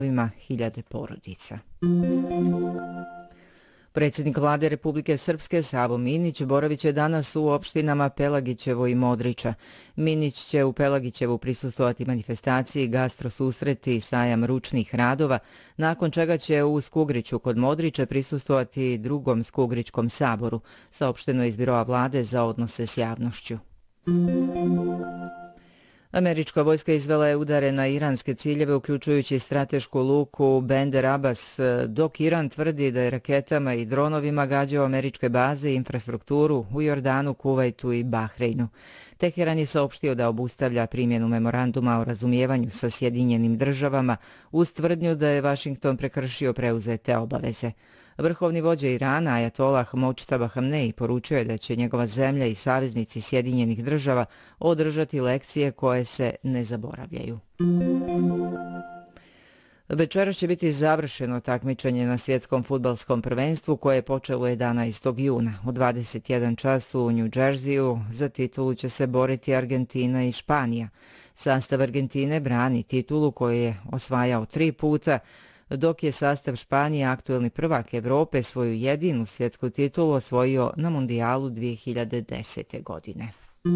hiljade porodica. Predsjednik vlade Republike Srpske Savo Minić boravit će danas u opštinama Pelagićevo i Modriča. Minić će u Pelagićevu prisustvovati manifestaciji, gastrosusreti i sajam ručnih radova, nakon čega će u Skugriću kod Modriče prisustvovati drugom Skugrićkom saboru, saopšteno iz Biroa vlade za odnose s javnošću. Američka vojska izvela je udare na iranske ciljeve, uključujući stratešku luku Bandar Abbas, dok Iran tvrdi da je raketama i dronovima gađao američke baze i infrastrukturu u Jordanu, Kuvajtu i Bahreinu. Teheran je saopštio da obustavlja primjenu memoranduma o razumijevanju sa Sjedinjenim državama uz tvrdnju da je Vašington prekršio preuzete obaveze. Vrhovni vođa Irana, Ajatolah Mojtaba Hamnej, poručio je da će njegova zemlja i saveznici Sjedinjenih država održati lekcije koje se ne zaboravljaju. Večeras će biti završeno takmičenje na svjetskom fudbalskom prvenstvu koje je počelo 11. juna. U 21 času u New Jerseyu za titulu će se boriti Argentina i Španija. Sastav Argentine brani titulu koju je osvajao 3 puta, dok je sastav Španije, aktuelni prvak Evrope, svoju jedinu svjetsku titulu osvojio na Mundijalu 2010. godine.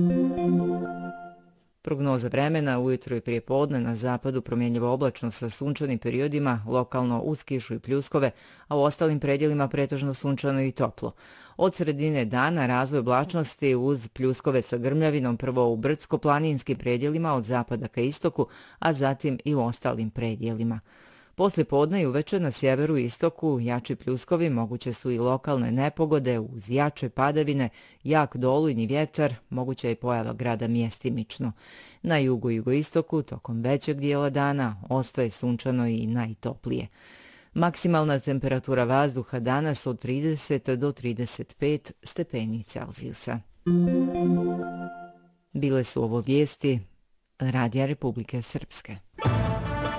Prognoza vremena: ujutro i prije podne na zapadu promjenjivo oblačno sa sunčanim periodima, lokalno uz kišu i pljuskove, a u ostalim predjelima pretežno sunčano i toplo. Od sredine dana razvoj oblačnosti uz pljuskove sa grmljavinom, prvo u brdsko-planinskim predjelima od zapada ka istoku, a zatim i u ostalim predjelima. Poslije podne i uveče na sjeveru i istoku jači pljuskovi, moguće su i lokalne nepogode uz jače padavine, jak dolujni vjetar, moguća je i pojava grada mjestimično. Na jugu i jugoistoku tokom većeg dijela dana ostaje sunčano i najtoplije. Maksimalna temperatura vazduha danas od 30 do 35 stepeni Celzijusa. Bile su ovo vijesti Radija Republike Srpske.